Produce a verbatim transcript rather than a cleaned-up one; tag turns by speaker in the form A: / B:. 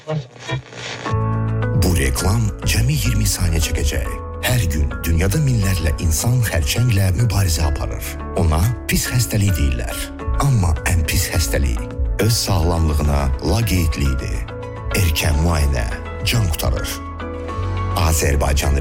A: Bu reklam cəmi iyirmi saniyə çəkəcək. Hər gün dünyada minlərlə insan xərçənglə mübarizə aparır. Ona pis xəstəlik deyirlər. Amma ən pis xəstəlik öz sağlamlığına laqeydliyidir. Erkən müayinə can qurtarır. Azərbaycan